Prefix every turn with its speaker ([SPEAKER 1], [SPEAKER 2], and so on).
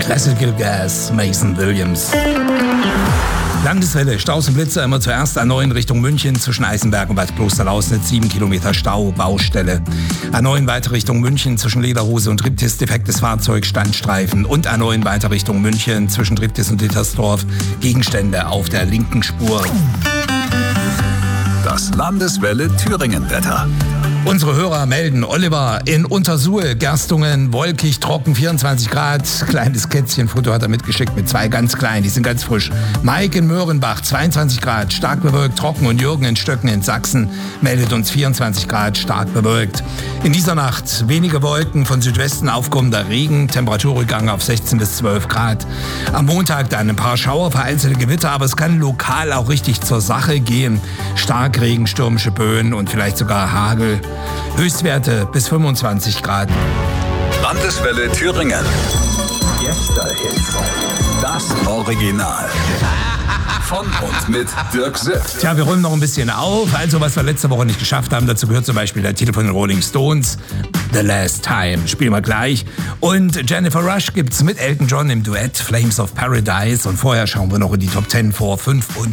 [SPEAKER 1] Classical Gas, Mason Williams. Landeswelle, Staus und Blitze immer zuerst A9 Richtung München zwischen Eisenberg und Bad Klosterlausnitz, 7 Kilometer Stau, Baustelle. A9 weiter Richtung München zwischen Lederhose und Triptis, defektes Fahrzeug, Standstreifen. Und A9 weiter Richtung München zwischen Triptis und Dittersdorf, Gegenstände auf der linken Spur.
[SPEAKER 2] Das Landeswelle Thüringen-Wetter.
[SPEAKER 1] Unsere Hörer melden: Oliver in Untersuhl, Gerstungen, wolkig, trocken, 24 Grad. Kleines Kätzchenfoto hat er mitgeschickt mit 2 ganz kleinen, die sind ganz frisch. Mike in Möhrenbach, 22 Grad, stark bewölkt, trocken. Und Jürgen in Stöcken in Sachsen meldet uns 24 Grad, stark bewölkt. In dieser Nacht wenige Wolken, von Südwesten aufkommender Regen, Temperaturrückgang auf 16 bis 12 Grad. Am Montag dann ein paar Schauer, vereinzelte Gewitter, aber es kann lokal auch richtig zur Sache gehen. Starkregen, stürmische Böen und vielleicht sogar Hagel. Höchstwerte bis 25 Grad.
[SPEAKER 2] Landeswelle Thüringen. Das Original. Von und mit Dirk Sitt.
[SPEAKER 1] Tja, wir räumen noch ein bisschen auf. Also, was wir letzte Woche nicht geschafft haben, dazu gehört zum Beispiel der Titel von den Rolling Stones, The Last Time. Spielen wir gleich. Und Jennifer Rush gibt's mit Elton John im Duett Flames of Paradise. Und vorher schauen wir noch in die Top 10 vor 5 und